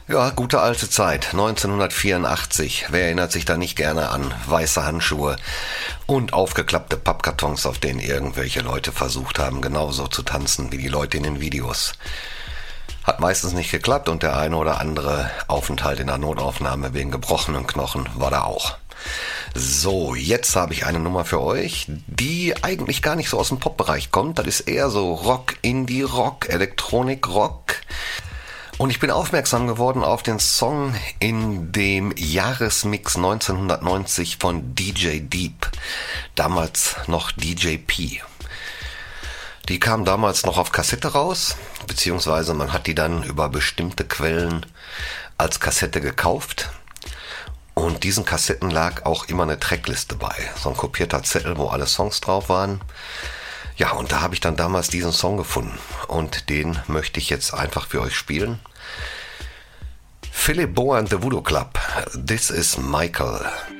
Ja, gute alte Zeit, 1984. Wer erinnert sich da nicht gerne an weiße Handschuhe und aufgeklappte Pappkartons, auf denen irgendwelche Leute versucht haben, genauso zu tanzen wie die Leute in den Videos. Hat meistens nicht geklappt und der eine oder andere Aufenthalt in der Notaufnahme wegen gebrochenen Knochen war da auch. So, jetzt habe ich eine Nummer für euch, die eigentlich gar nicht so aus dem Pop-Bereich kommt. Das ist eher so Rock, Indie-Rock, Elektronik-Rock. Und ich bin aufmerksam geworden auf den Song in dem Jahresmix 1990 von DJ Deep, damals noch DJ P. Die kam damals noch auf Kassette raus, beziehungsweise man hat die dann über bestimmte Quellen als Kassette gekauft. Und diesen Kassetten lag auch immer eine Trackliste bei, so ein kopierter Zettel, wo alle Songs drauf waren. Ja, und da habe ich dann damals diesen Song gefunden und den möchte ich jetzt einfach für euch spielen. Philip Bowen and the Voodoo Club, This is Michael.